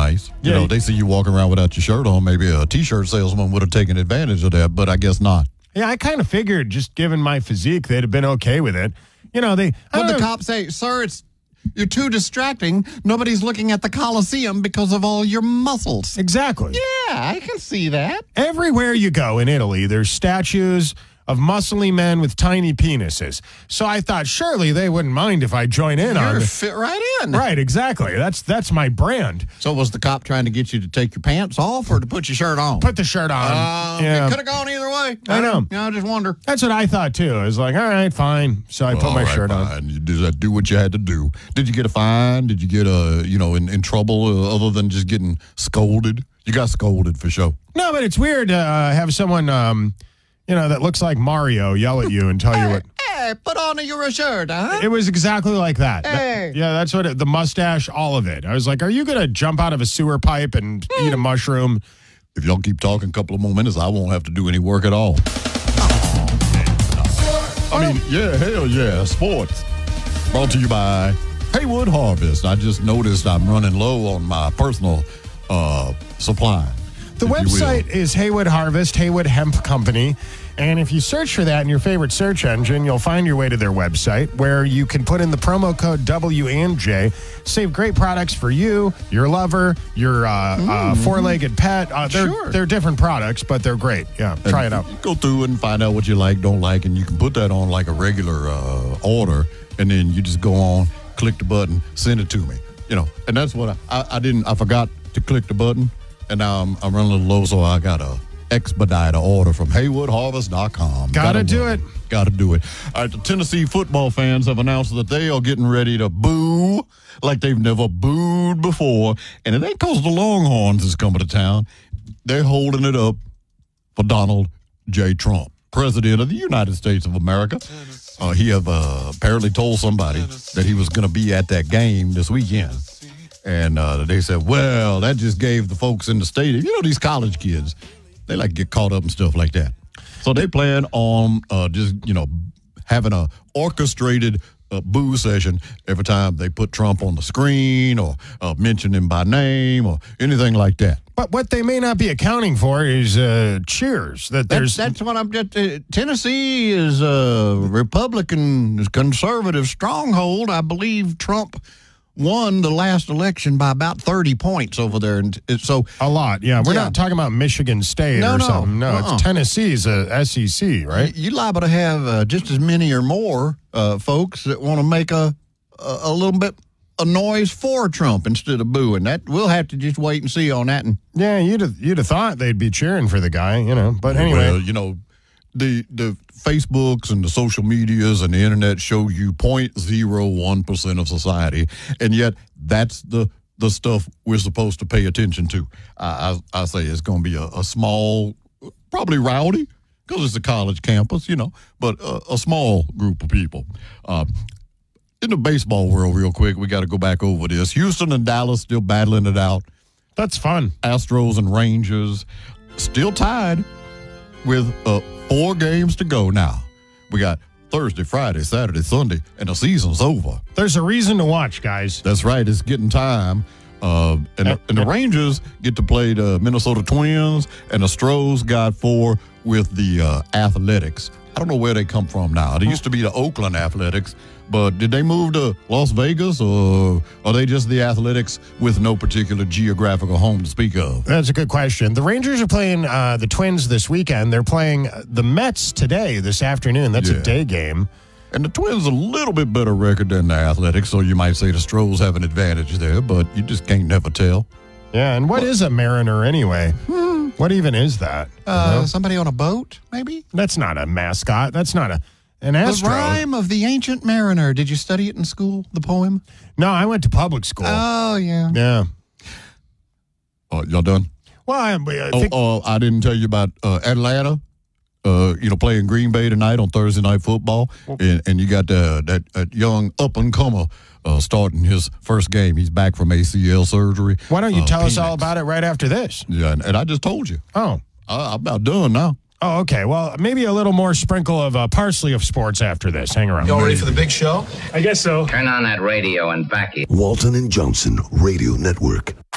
nice. You Yeah. know, they see you walking around without your shirt on. Maybe a T-shirt salesman would have taken advantage of that, but I guess not. Yeah, I kind of figured, just given my physique, they'd have been okay with it. You know, Would the cops say, sir, you're too distracting. Nobody's looking at the Coliseum because of all your muscles. Exactly. Yeah, I can see that. Everywhere you go in Italy, there's statues of muscly men with tiny penises. So I thought surely they wouldn't mind if I join in on You're it. fit right in. Right, exactly. That's my brand. So was the cop trying to get you to take your pants off or to put your shirt on? Put the shirt on. It could have gone either way. I know. I just wonder. That's what I thought too. I was like, all right, fine. So I put my shirt on. You do what you had to do. Did you get a fine? Did you get in trouble other than just getting scolded? You got scolded for sure. No, but it's weird to have someone that looks like Mario yell at you and tell you what. Hey, put on your shirt, huh? It was exactly like that. Hey. That's what the mustache, all of it. I was like, are you going to jump out of a sewer pipe and eat a mushroom? If y'all keep talking a couple of more minutes, I won't have to do any work at all. Hell yeah, sports. Brought to you by Haywood Harvest. I just noticed I'm running low on my personal supply. The website is Haywood Harvest, Haywood Hemp Company. And if you search for that in your favorite search engine, you'll find your way to their website where you can put in the promo code W&J, save great products for you, your lover, your four-legged pet. They're different products, but they're great. Yeah, try it out. Go through and find out what you like, don't like, and you can put that on like a regular order, and then you just go on, click the button, send it to me. And that's what I forgot to click the button, and now I'm running a little low, so I got to expedite an order from haywoodharvest.com. Gotta do it. All right, the Tennessee football fans have announced that they are getting ready to boo like they've never booed before. And it ain't because the Longhorns is coming to town. They're holding it up for Donald J. Trump, President of the United States of America. He have apparently told somebody that he was going to be at that game this weekend. And they said, well, that just gave the folks in the stadium, these college kids, they like to get caught up and stuff like that. So they plan on having a orchestrated boo session every time they put Trump on the screen or mention him by name or anything like that. But what they may not be accounting for is cheers. That's what I'm just. Tennessee is a Republican conservative stronghold. I believe Trump won the last election by about 30 points over there. And so a lot, yeah. We're not talking about Michigan State or something. No, it's Tennessee's SEC, right? You're liable to have just as many or more folks that want to make a little bit of noise for Trump instead of booing. That we'll have to just wait and see on that. And yeah, you'd have thought they'd be cheering for the guy, But anyway, well, the Facebooks and the social medias and the internet show you 0.01% of society, and yet that's the stuff we're supposed to pay attention to. I say it's going to be a small, probably rowdy, because it's a college campus, but a small group of people. In the baseball world, real quick, we got to go back over this. Houston and Dallas still battling it out. That's fun. Astros and Rangers still tied with 4 games to go now. We got Thursday, Friday, Saturday, Sunday, and the season's over. There's a reason to watch, guys. That's right. It's getting time. And the Rangers get to play the Minnesota Twins, and the Astros got 4 with the Athletics. I don't know where they come from now. They used to be the Oakland Athletics, but did they move to Las Vegas, or are they just the Athletics with no particular geographical home to speak of? That's a good question. The Rangers are playing the Twins this weekend. They're playing the Mets this afternoon. That's a day game. And the Twins a little bit better record than the Athletics, so you might say the Astros have an advantage there, but you just can't never tell. Yeah, and what is a Mariner anyway? What even is that? Somebody on a boat, maybe? That's not a mascot. That's not an astro. The Rime of the Ancient Mariner. Did you study it in school, the poem? No, I went to public school. Oh, yeah. Yeah. Y'all done? Well, I think... I didn't tell you about Atlanta. Playing Green Bay tonight on Thursday Night Football, and you got that young up-and-comer starting his first game. He's back from ACL surgery. Why don't you tell us all about it right after this? Yeah, and I just told you. Oh. I'm about done now. Oh, okay. Well, maybe a little more sprinkle of parsley of sports after this. Hang around. Y'all ready for the big show? I guess so. Turn on that radio and back it. Walton and Johnson Radio Network.